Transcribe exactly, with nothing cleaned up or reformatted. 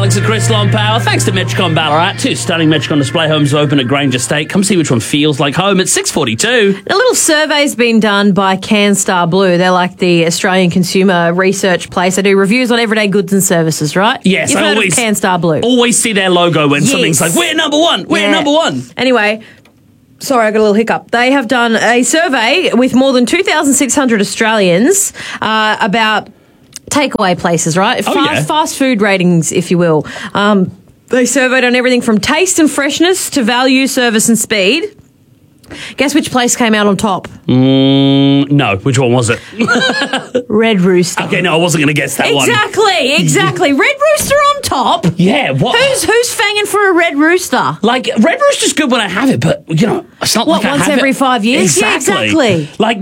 Alex and Chris Long Power. Thanks to Metricon Ballarat. Two stunning Metricon display homes open at Grange Estate. Come see which one feels like home at six forty-two. A little survey's been done by CanStar Blue. They're like the Australian consumer research place. They do reviews on everyday goods and services, right? Yes, You've I heard always of CanStar Blue. Always see their logo when Yes. something's like, we're number one, we're Yeah. number one. Anyway, sorry, I got a little hiccup. They have done a survey with more than two thousand six hundred Australians uh, about takeaway places, right? Oh, fast, yeah. fast food ratings, if you will. Um, they surveyed on everything from taste and freshness to value, service and speed. Guess which place came out on top? Mm, no, which one was it? Red Rooster. Okay, no, I wasn't going to guess that one. Exactly, exactly. Red Rooster on top. Yeah, what? Who's who's fanging for a Red Rooster? Like, Red Rooster's good when I have it, but, you know, it's not What, like I once have every it. five years? Yeah, Exactly. exactly. Like,